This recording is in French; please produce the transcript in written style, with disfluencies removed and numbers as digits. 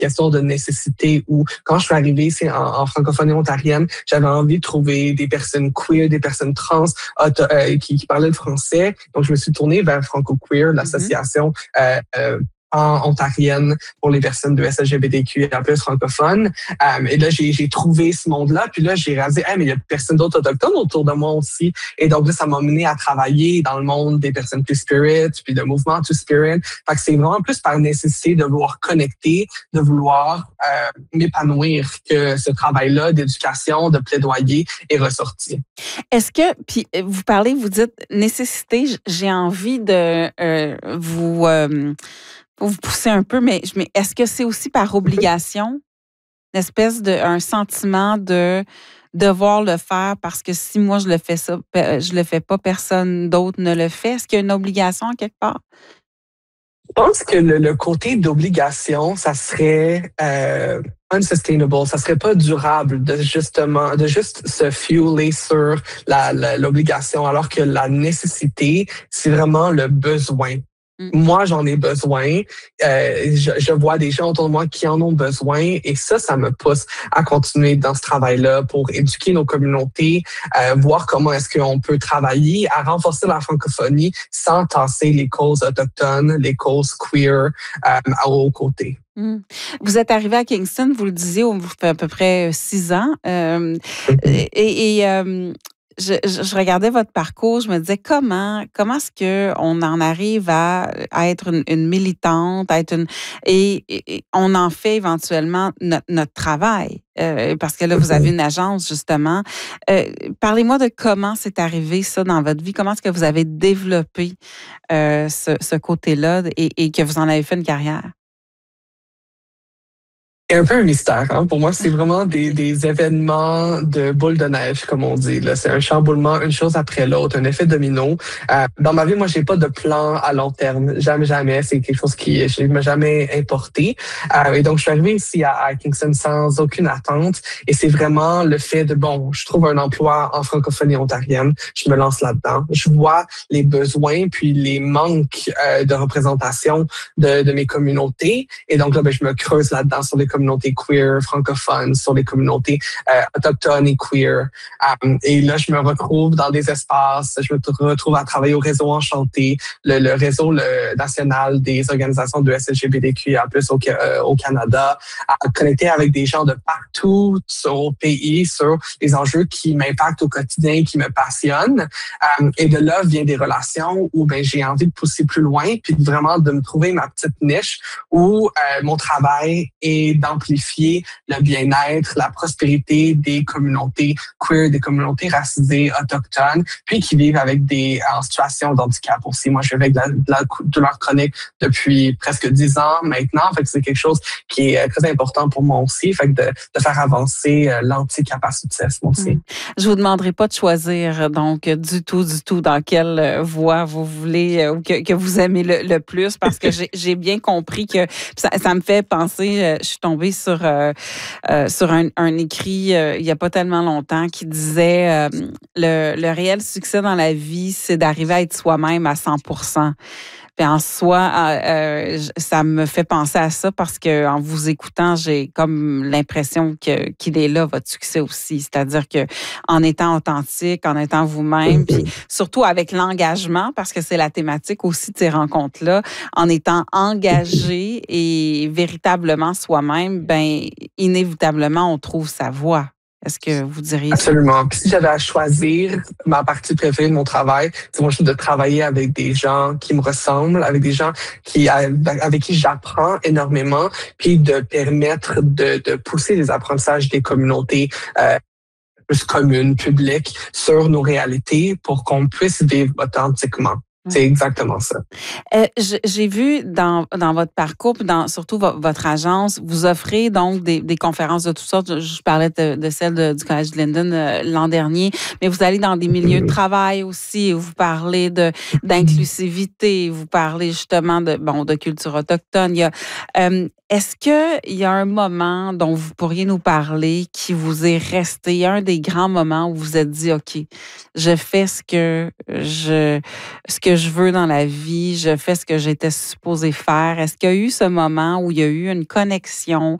question de nécessité où, quand je suis arrivée ici en francophonie ontarienne, j'avais envie de trouver des personnes queer, des personnes trans qui parlaient le français. Donc, je me suis tournée vers Franco Queer, l'association ontarienne pour les personnes de SLGBTQIA+ francophones. Et là, j'ai trouvé ce monde-là. Puis là, j'ai réalisé, mais il y a personne d'autres autochtones autour de moi aussi. Et donc là, ça m'a mené à travailler dans le monde des personnes Two-Spirit, puis de mouvement Two-Spirit. Fait que c'est vraiment plus par nécessité de vouloir connecter, de vouloir m'épanouir que ce travail-là d'éducation, de plaidoyer est ressorti. Est-ce que, puis vous dites nécessité, j'ai envie de vous pousser un peu, mais est-ce que c'est aussi par obligation, une espèce un sentiment de devoir le faire parce que si moi je le fais pas, personne d'autre ne le fait? Est-ce qu'il y a une obligation quelque part? Je pense que le côté d'obligation, ça serait unsustainable, ça serait pas durable de juste se fueler sur l'obligation, alors que la nécessité, c'est vraiment le besoin. Moi, j'en ai besoin. Je vois des gens autour de moi qui en ont besoin et ça me pousse à continuer dans ce travail-là pour éduquer nos communautés, voir comment est-ce qu'on peut travailler à renforcer la francophonie sans tasser les causes autochtones, les causes queer aux côtés. Vous êtes arrivé à Kingston, vous le disiez, vous fait à peu près 6 ans. Je regardais votre parcours, je me disais comment est-ce qu'on en arrive à être une militante, et on en fait éventuellement notre travail, parce que là, vous avez une agence, justement. Parlez-moi de comment c'est arrivé, ça, dans votre vie. Comment est-ce que vous avez développé ce côté-là et que vous en avez fait une carrière? C'est un peu un mystère. Hein? Pour moi, c'est vraiment des événements de boule de neige, comme on dit. Là. C'est un chamboulement, une chose après l'autre, un effet domino. Dans ma vie, moi, j'ai pas de plan à long terme. Jamais. C'est quelque chose qui je ne m'a jamais importé. Et donc, je suis arrivée ici à Kingston sans aucune attente. Et c'est vraiment le fait de, je trouve un emploi en francophonie ontarienne. Je me lance là-dedans. Je vois les besoins puis les manques de représentation de mes communautés. Et donc, là, je me creuse là-dedans sur les communautés queer, francophones, sur les communautés autochtones et queer. Et là, je me retrouve dans des espaces, je me retrouve à travailler au réseau Enchanté, le réseau national des organisations de SLGBTQIA+, au Canada, à connecter avec des gens de partout au pays sur les enjeux qui m'impactent au quotidien, qui me passionnent. Et de là vient des relations où j'ai envie de pousser plus loin, puis vraiment de me trouver ma petite niche où mon travail est d'amplifier le bien-être, la prospérité des communautés queer, des communautés racisées, autochtones, puis qui vivent en situation de handicap aussi. Moi, je vis avec de la douleur chronique depuis presque 10 ans maintenant. Fait que c'est quelque chose qui est très important pour moi aussi. Fait que de faire avancer l'anticapacitisme aussi. Je vous demanderai pas de choisir donc du tout dans quelle voie vous voulez ou que vous aimez le plus, parce que j'ai bien compris que ça me fait penser. Je suis tombée sur un écrit il n'y a pas tellement longtemps qui disait le réel succès dans la vie, c'est d'arriver à être soi-même à 100%. Puis en soi, ça me fait penser à ça parce que en vous écoutant, j'ai comme l'impression qu'il est là, votre succès aussi. C'est-à-dire que en étant authentique, en étant vous-même, puis surtout avec l'engagement, parce que c'est la thématique aussi de ces rencontres-là, en étant engagé et véritablement soi-même, inévitablement, on trouve sa voie. Est-ce que vous diriez? Absolument. Puis si j'avais à choisir ma partie préférée de mon travail, c'est moi de travailler avec des gens qui me ressemblent, avec des gens avec qui j'apprends énormément, puis de permettre de pousser les apprentissages des communautés plus communes, publiques, sur nos réalités pour qu'on puisse vivre authentiquement. C'est exactement ça. J'ai vu dans votre parcours, puis surtout votre agence, vous offrez donc des conférences de toutes sortes. Je parlais de celle du Collège de Linden l'an dernier, mais vous allez dans des milieux de travail aussi, vous parlez d'inclusivité, vous parlez justement de culture autochtone. Est-ce qu'il y a un moment dont vous pourriez nous parler qui vous est resté, un des grands moments où vous vous êtes dit, OK, je fais ce que que je veux dans la vie, je fais ce que j'étais supposée faire. Est-ce qu'il y a eu ce moment où il y a eu une connexion